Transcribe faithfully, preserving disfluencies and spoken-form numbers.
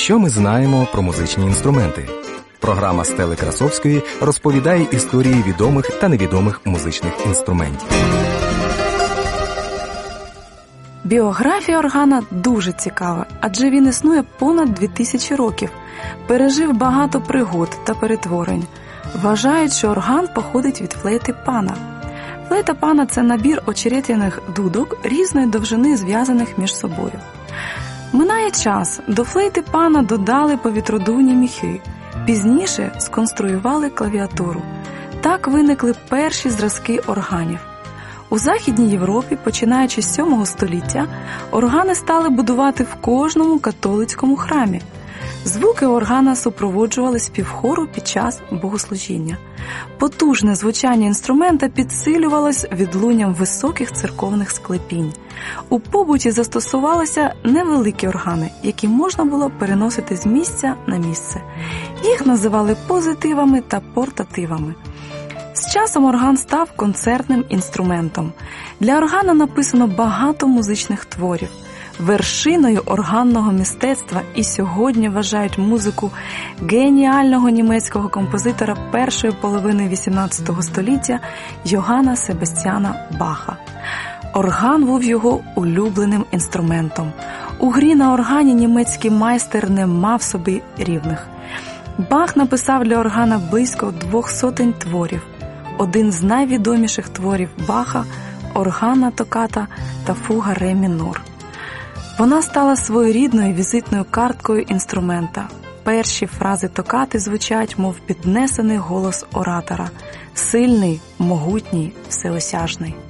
Що ми знаємо про музичні інструменти? Програма Стели Красовської розповідає історії відомих та невідомих музичних інструментів. Біографія органа дуже цікава, адже він існує понад дві тисячі років, пережив багато пригод та перетворень. Вважають, що орган походить від флейти пана. Флейта пана – це набір очеретяних дудок різної довжини, зв'язаних між собою. Минає час, до флейти пана додали повітродувні міхи, пізніше сконструювали клавіатуру. Так виникли перші зразки органів. У Західній Європі, починаючи з сьомого століття, органи стали будувати в кожному католицькому храмі. Звуки органа супроводжували співхору під час богослужіння. Потужне звучання інструмента підсилювалось відлунням високих церковних склепінь. У побуті застосувалися невеликі органи, які можна було переносити з місця на місце. Їх називали позитивами та портативами. З часом орган став концертним інструментом. Для органа написано багато музичних творів. Вершиною органного мистецтва і сьогодні вважають музику геніального німецького композитора першої половини вісімнадцятого століття Йоганна Себастьяна Баха. Орган був його улюбленим інструментом. У грі на органі німецький майстер не мав собі рівних. Бах написав для органа близько двох сотень творів. Один з найвідоміших творів Баха – органна токата та фуга ре мінор. Вона стала своєрідною візитною карткою інструмента. Перші фрази токати звучать, мов піднесений голос оратора – сильний, могутній, всеосяжний.